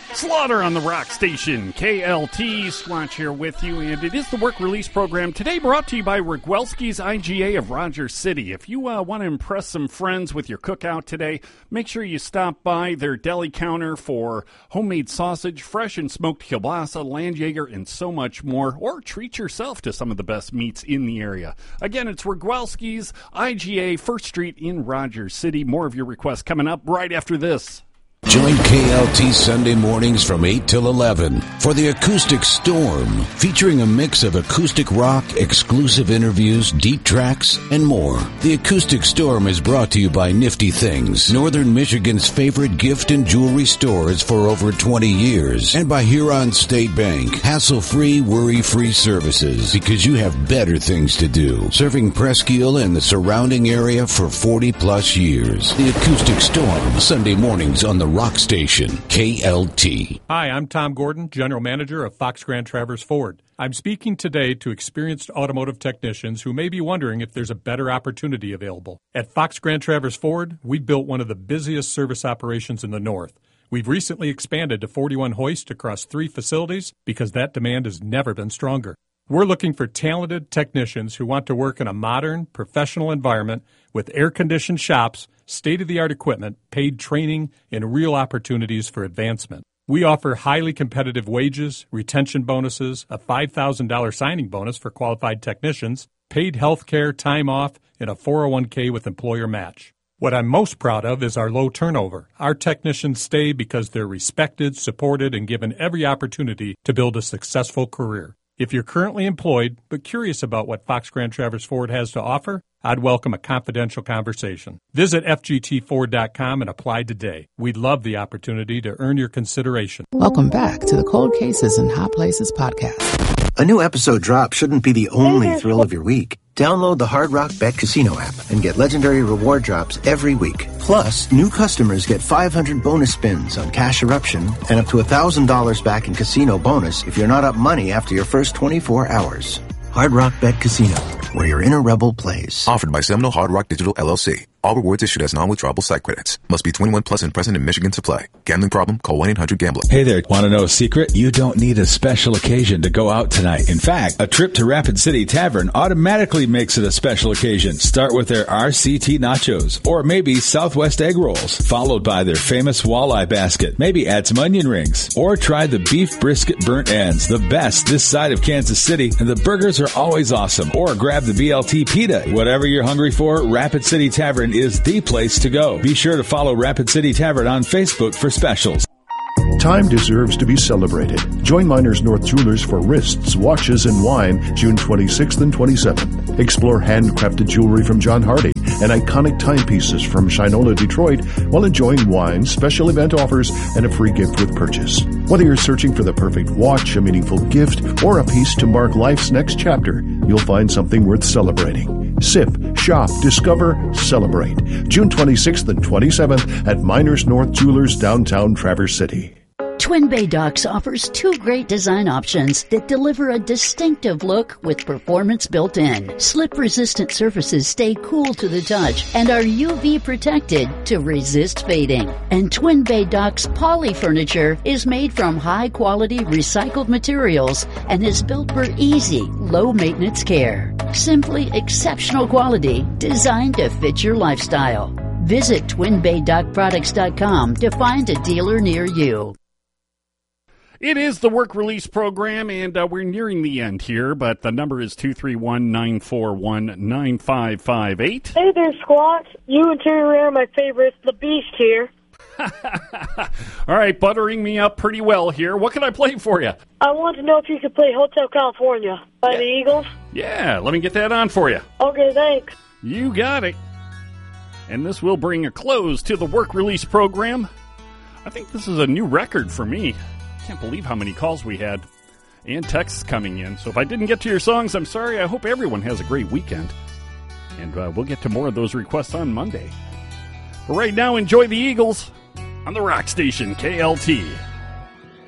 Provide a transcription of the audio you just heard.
Slaughter on the Rock Station, KLT. Squatch here with you, and it is the Work Release Program. Today brought to you by Rigwelski's IGA of Rogers City. If you want to impress some friends with your cookout today, make sure you stop by their deli counter for homemade sausage, fresh and smoked kielbasa, Landjaeger, and so much more. Or treat yourself to some of the best meats in the area. Again, it's Rigwelski's IGA, 1st Street in Rogers City. More of your requests coming up right after this. Join KLT Sunday mornings from 8 till 11 for the Acoustic Storm, featuring a mix of acoustic rock, exclusive interviews, deep tracks, and more. The Acoustic Storm is brought to you by Nifty Things, Northern Michigan's favorite gift and jewelry stores for over 20 years, and by Huron State Bank, hassle-free, worry-free services, because you have better things to do. Serving Presque Isle and the surrounding area for 40-plus years. The Acoustic Storm, Sunday mornings on the Rock Station, KLT. Hi, I'm Tom Gordon, General Manager of Fox Grand Traverse Ford. I'm speaking today to experienced automotive technicians who may be wondering if there's a better opportunity available. At Fox Grand Traverse Ford, we built one of the busiest service operations in the North. We've recently expanded to 41 hoists across 3 facilities because that demand has never been stronger. We're looking for talented technicians who want to work in a modern, professional environment with air-conditioned shops, state-of-the-art equipment, paid training, and real opportunities for advancement. We offer highly competitive wages, retention bonuses, a $5,000 signing bonus for qualified technicians, paid health care, time off, and a 401k with employer match. What I'm most proud of is our low turnover. Our technicians stay because they're respected, supported, and given every opportunity to build a successful career. If you're currently employed but curious about what Fox Grand Traverse Ford has to offer, I'd welcome a confidential conversation. Visit FGTFord.com and apply today. We'd love the opportunity to earn your consideration. Welcome back to the Cold Cases and Hot Places podcast. A new episode drop shouldn't be the only thrill of your week. Download the Hard Rock Bet Casino app and get legendary reward drops every week. Plus, new customers get 500 bonus spins on Cash Eruption and up to $1,000 back in casino bonus if you're not up money after your first 24 hours. Hard Rock Bet Casino, where your inner rebel plays. Offered by Seminole Hard Rock Digital LLC. All rewards issued as non-withdrawable site credits. Must be 21 plus and present in Michigan to play. Gambling problem? Call 1-800-GAMBLER. Hey there, want to know a secret? You don't need a special occasion to go out tonight. In fact, a trip to Rapid City Tavern automatically makes it a special occasion. Start with their RCT nachos, or maybe Southwest egg rolls, followed by their famous walleye basket. Maybe add some onion rings, or try the beef brisket burnt ends, the best this side of Kansas City, and the burgers are always awesome. Or grab the BLT pita. Whatever you're hungry for, Rapid City Tavern is the place to go. Be sure to follow Rapid City Tavern on Facebook for specials. Time deserves to be celebrated. Join Miners North Jewelers for wrists, watches, and wine June 26th and 27th. Explore handcrafted jewelry from John Hardy and iconic timepieces from Shinola Detroit while enjoying wine, special event offers, and a free gift with purchase. Whether you're searching for the perfect watch, a meaningful gift, or a piece to mark life's next chapter, you'll find something worth celebrating. Sip, shop, discover, celebrate. June 26th and 27th at Miners North Jewelers, downtown Traverse City. Twin Bay Docks offers 2 great design options that deliver a distinctive look with performance built in. Slip-resistant surfaces stay cool to the touch and are UV protected to resist fading. And Twin Bay Docks poly furniture is made from high-quality recycled materials and is built for easy, low-maintenance care. Simply exceptional quality designed to fit your lifestyle. Visit TwinBayDockProducts.com to find a dealer near you. It is the Work Release Program, and we're nearing the end here, but the number is 231-941-9558. Hey there, Squatch. You and Terry Ray are my favorites. The Beast here. All right, buttering me up pretty well here. What can I play for you? I want to know if you could play Hotel California by the Eagles. Yeah, let me get that on for you. Okay, thanks. You got it. And this will bring a close to the Work Release Program. I think this is a new record for me. Can't believe how many calls we had and texts coming in. So if I didn't get to your songs, I'm sorry. I hope everyone has a great weekend. And we'll get to more of those requests on Monday. But right now, enjoy the Eagles on the Rock Station, KLT.